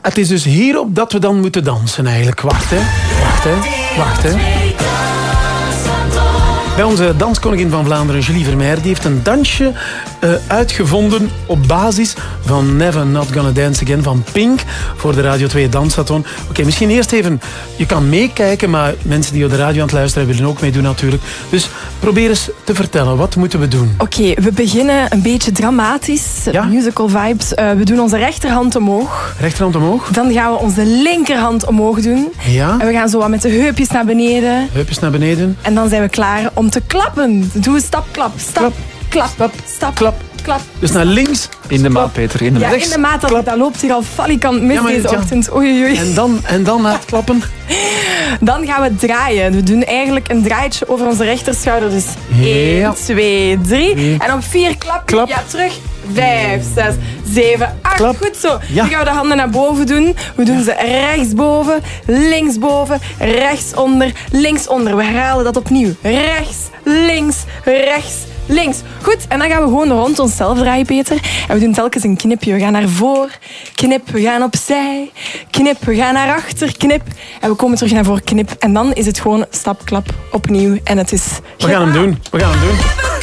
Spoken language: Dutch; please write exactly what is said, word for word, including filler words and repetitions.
Het is dus hierop dat we dan moeten dansen eigenlijk. Wacht, hè. Wacht, hè. Wacht, hè. Bij onze danskoningin van Vlaanderen, Julie Vermeer, die heeft een dansje uh, uitgevonden op basis van Never Not Gonna Dance Again van Pink voor de Radio twee Dansathon. Oké, okay, misschien eerst even, je kan meekijken, maar mensen die op de radio aan het luisteren willen ook meedoen natuurlijk. Dus probeer eens te vertellen, wat moeten we doen? Oké, okay, we beginnen een beetje dramatisch, ja? musical vibes. Uh, we doen onze rechterhand omhoog. Rechterhand omhoog. Dan gaan we onze linkerhand omhoog doen. Ja. En we gaan zo wat met de heupjes naar beneden. Heupjes naar beneden. En dan zijn we klaar om te klappen. Doe een stap, klap, stap, klap, klap, stap, stap, klap, klap. Dus naar links. In de maat, Peter. In de ja, rechts. in de maat. Dat, dat loopt hier al falikant mis ja, deze ja. ochtend. Oei, oei. En dan, en dan na het klappen? Dan gaan we draaien. We doen eigenlijk een draaitje over onze rechterschouder. Dus ja. één, twee, drie. Ja. En op vier klap. Klap. Ja, terug. Vijf, zes, zeven, acht. Klap. Goed zo. Ja. Nu gaan we de handen naar boven doen. We doen ja. ze rechtsboven, linksboven, rechtsonder, linksonder. We herhalen dat opnieuw. Rechts, links, rechts, links. Goed, en dan gaan we gewoon rond onszelf draaien, Peter. En we doen telkens een knipje. We gaan naar voor, knip, we gaan opzij, knip, we gaan naar achter, knip. En we komen terug naar voor, knip. En dan is het gewoon stap, klap, opnieuw. En het is... We gaan hem doen. We gaan hem doen.